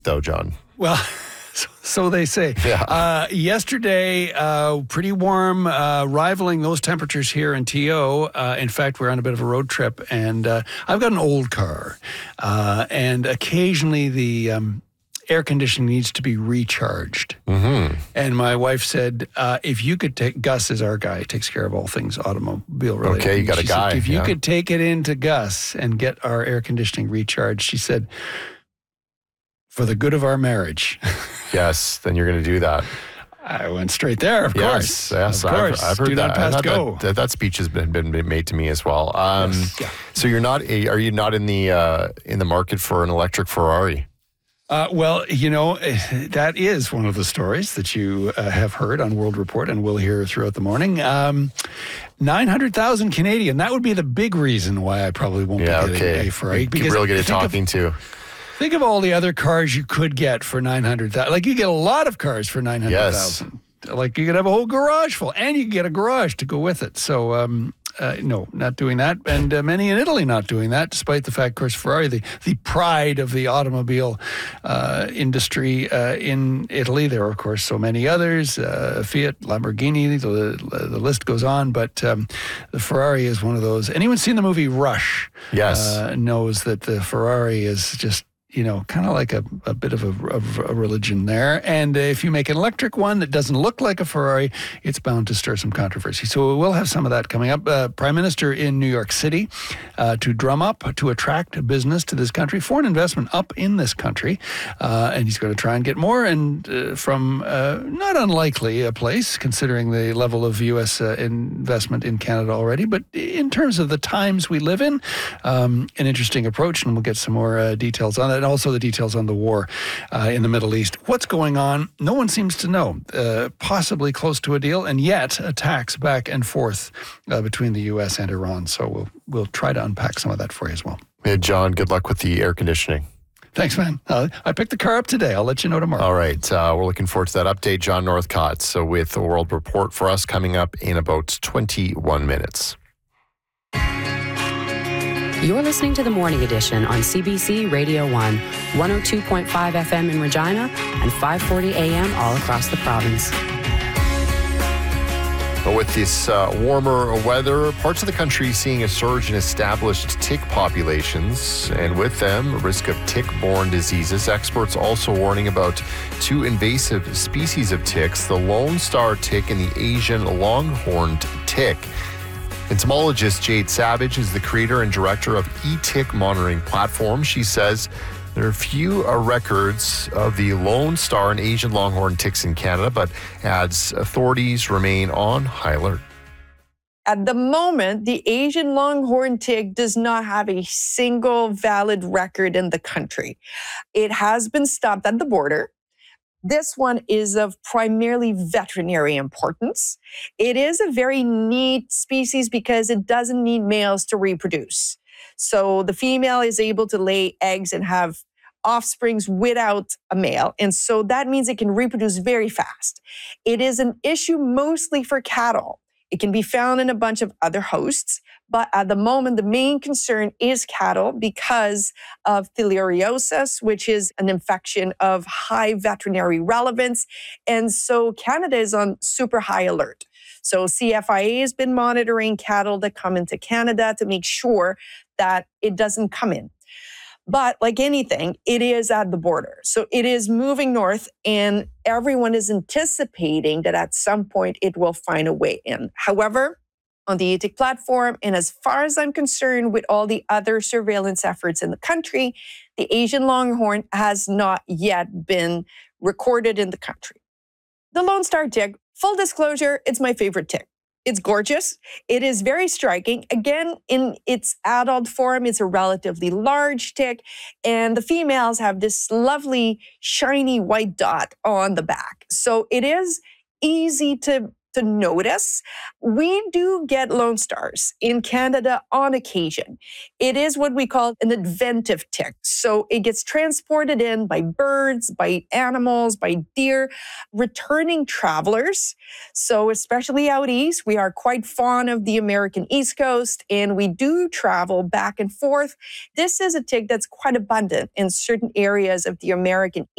though, John. Well, so they say. Yeah. Yesterday, pretty warm, rivaling those temperatures here in TO. In fact, we're on a bit of a road trip, and I've got an old car, and occasionally the air conditioning needs to be recharged. Mm-hmm. And my wife said, if you could take, Gus is our guy, takes care of all things automobile related. Okay, you got a guy. Said, if you could take it into Gus and get our air conditioning recharged, she said, for the good of our marriage. Yes, then you're going to do that. I went straight there, of course. Yes, of course. I've heard do that. Not pass go. That speech has been made to me as well. Yes, yeah. So are you not in the market for an electric Ferrari? Well, that is one of the stories that you have heard on World Report and will hear throughout the morning. 900,000 Canadian. That would be the big reason why I probably won't be getting a Ferrari. You really get it talking to. Think of all the other cars you could get for 900,000. Like you get a lot of cars for 900,000. Yes. Like you could have a whole garage full, and you could get a garage to go with it. So no, not doing that, and many in Italy not doing that, despite the fact, of course, Ferrari, the pride of the automobile industry in Italy. There are, of course, so many others: Fiat, Lamborghini. The list goes on, but the Ferrari is one of those. Anyone seen the movie Rush? Yes, knows that the Ferrari is just, kind of like a bit of a religion there. And if you make an electric one that doesn't look like a Ferrari, it's bound to stir some controversy. So we'll have some of that coming up. Prime Minister in New York City to drum up, to attract business to this country, foreign investment up in this country. And he's going to try and get more, and from not unlikely a place, considering the level of U.S. investment in Canada already. But in terms of the times we live in, an interesting approach, and we'll get some more details on that. And also the details on the war in the Middle East. What's going on? No one seems to know. Possibly close to a deal, and yet attacks back and forth between the U.S. and Iran. So we'll try to unpack some of that for you as well. Hey, John, good luck with the air conditioning. Thanks, man. I picked the car up today. I'll let you know tomorrow. All right. We're looking forward to that update. John Northcott, so with the World Report for us coming up in about 21 minutes. You're listening to the Morning Edition on CBC Radio 1, 102.5 FM in Regina, and 540 AM all across the province. With this warmer weather, parts of the country seeing a surge in established tick populations, and with them, a risk of tick-borne diseases. Experts also warning about two invasive species of ticks, the Lone Star tick and the Asian longhorned tick. Entomologist Jade Savage is the creator and director of eTick monitoring platform. She says there are few records of the Lone Star and Asian longhorn ticks in Canada, but adds authorities remain on high alert. At the moment, the Asian longhorn tick does not have a single valid record in the country. It has been stopped at the border. This one is of primarily veterinary importance. It is a very neat species because it doesn't need males to reproduce. So the female is able to lay eggs and have offsprings without a male. And so that means it can reproduce very fast. It is an issue mostly for cattle. It can be found in a bunch of other hosts, but at the moment, the main concern is cattle because of theileriosis, which is an infection of high veterinary relevance. And so Canada is on super high alert. So CFIA has been monitoring cattle that come into Canada to make sure that it doesn't come in. But like anything, it is at the border. So it is moving north, and everyone is anticipating that at some point it will find a way in. However, on the eTick platform, and as far as I'm concerned with all the other surveillance efforts in the country, the Asian longhorn has not yet been recorded in the country. The Lone Star tick, full disclosure, it's my favorite tick. It's gorgeous. It is very striking. Again, in its adult form, it's a relatively large tick, and the females have this lovely, shiny white dot on the back. So it is easy to notice. We do get Lone Stars in Canada on occasion. It is what we call an adventive tick. So it gets transported in by birds, by animals, by deer, returning travelers. So especially out east, we are quite fond of the American East Coast, and we do travel back and forth. This is a tick that's quite abundant in certain areas of the American